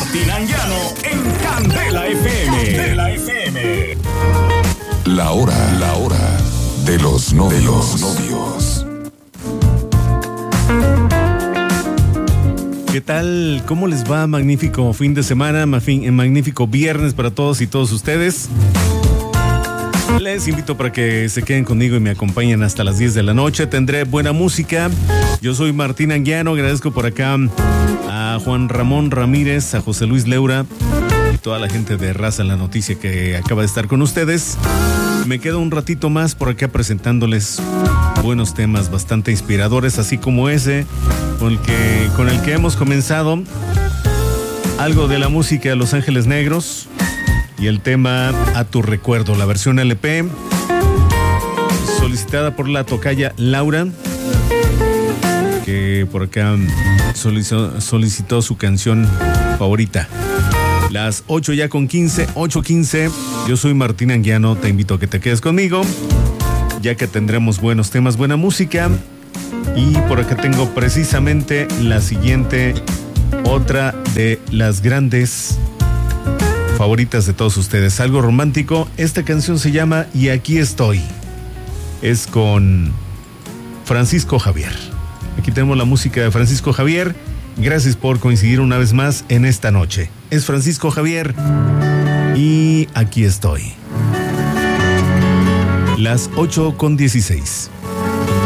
Martín Anguiano en Candela FM. Candela FM. La hora de los novios. ¿Qué tal? ¿Cómo les va? Magnífico fin de semana, magnífico viernes para todos y todos ustedes. Les invito para que se queden conmigo y me acompañen hasta las 10 de la noche. Tendré buena música. Yo soy Martín Anguiano. Agradezco por acá a Juan Ramón Ramírez, a José Luis Leura y toda la gente de Raza en la Noticia que acaba de estar con ustedes. Me quedo un ratito más por acá presentándoles buenos temas bastante inspiradores, así como ese con el que hemos comenzado. Algo de la música de Los Ángeles Negros y el tema A Tu Recuerdo, la versión LP, solicitada por la tocaya Laura, que por acá solicitó su canción favorita. Las 8 ya con 15, 8:15. Yo soy Martín Anguiano, te invito a que te quedes conmigo, ya que tendremos buenos temas, buena música. Y por acá tengo precisamente la siguiente, otra de las grandes favoritas de todos ustedes, algo romántico. Esta canción se llama Y Aquí Estoy. Es con Francisco Javier. Aquí tenemos la música de Francisco Javier. Gracias por coincidir una vez más en esta noche. Es Francisco Javier y Aquí Estoy. Las 8:16.